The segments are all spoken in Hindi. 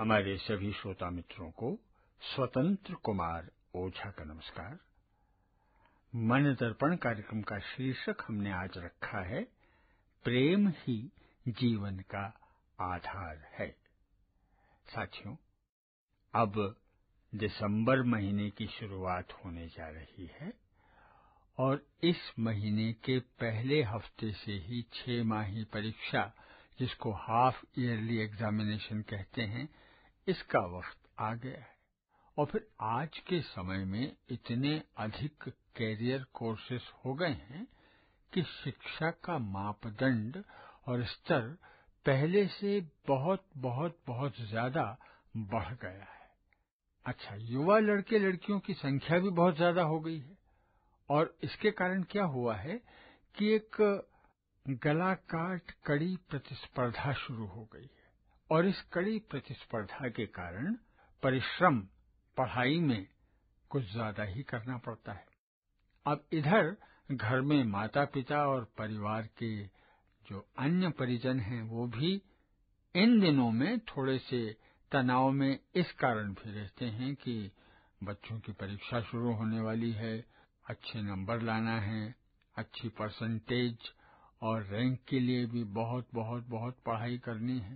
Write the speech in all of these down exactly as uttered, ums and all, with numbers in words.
हमारे सभी श्रोता मित्रों को स्वतंत्र कुमार ओझा का नमस्कार। मन दर्पण कार्यक्रम का शीर्षक हमने आज रखा है, प्रेम ही जीवन का आधार है। साथियों, अब दिसंबर महीने की शुरुआत होने जा रही है और इस महीने के पहले हफ्ते से ही छह माही परीक्षा, जिसको हाफ ईयरली एग्जामिनेशन कहते हैं, इसका वक्त आ गया है। और फिर आज के समय में इतने अधिक कैरियर कोर्सेस हो गए हैं कि शिक्षा का मापदंड और स्तर पहले से बहुत बहुत बहुत ज्यादा बढ़ गया है। अच्छा, युवा लड़के लड़कियों की संख्या भी बहुत ज्यादा हो गई है और इसके कारण क्या हुआ है कि एक गला काट कड़ी प्रतिस्पर्धा शुरू हो गई है और इस कड़ी प्रतिस्पर्धा के कारण परिश्रम पढ़ाई में कुछ ज्यादा ही करना पड़ता है। अब इधर घर में माता पिता और परिवार के जो अन्य परिजन हैं वो भी इन दिनों में थोड़े से तनाव में इस कारण भी रहते हैं कि बच्चों की परीक्षा शुरू होने वाली है, अच्छे नंबर लाना है, अच्छी परसेंटेज और रैंक के लिए भी बहुत बहुत बहुत पढ़ाई करनी है।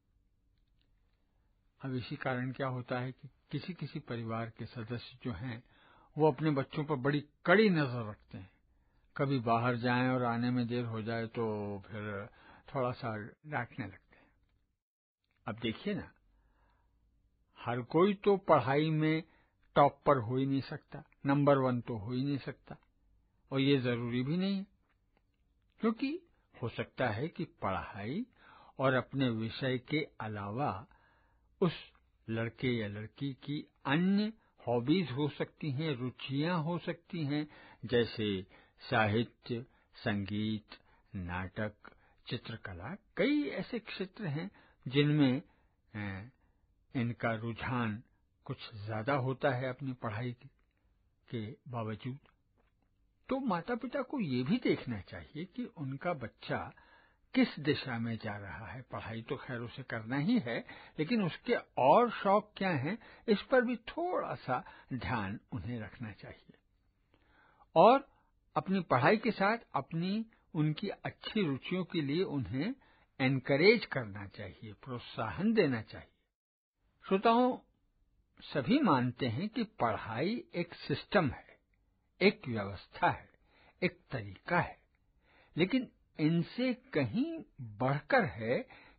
अब इसी कारण क्या होता है कि किसी किसी परिवार के सदस्य जो हैं वो अपने बच्चों पर बड़ी कड़ी नजर रखते हैं। कभी बाहर जाएं और आने में देर हो जाए तो फिर थोड़ा सा डांटने लगते हैं। अब देखिए ना, हर कोई तो पढ़ाई में टॉप पर हो ही नहीं सकता, नंबर वन तो हो ही नहीं सकता, और ये जरूरी भी नहीं है, क्योंकि हो सकता है कि पढ़ाई और अपने विषय के अलावा उस लड़के या लड़की की अन्य हॉबीज हो सकती हैं, रुचियां हो सकती हैं, जैसे साहित्य, संगीत, नाटक, चित्रकला। कई ऐसे क्षेत्र हैं जिनमें इनका रुझान कुछ ज्यादा होता है अपनी पढ़ाई के बावजूद। तो माता पिता को ये भी देखना चाहिए कि उनका बच्चा किस दिशा में जा रहा है। पढ़ाई तो खैर उसे करना ही है, लेकिन उसके और शौक क्या हैं, इस पर भी थोड़ा सा ध्यान उन्हें रखना चाहिए और अपनी पढ़ाई के साथ अपनी उनकी अच्छी रुचियों के लिए उन्हें एनकरेज करना चाहिए, प्रोत्साहन देना चाहिए। श्रोताओं, सभी मानते हैं कि पढ़ाई एक सिस्टम है, एक व्यवस्था है, एक तरीका है, लेकिन इनसे कहीं बढ़कर है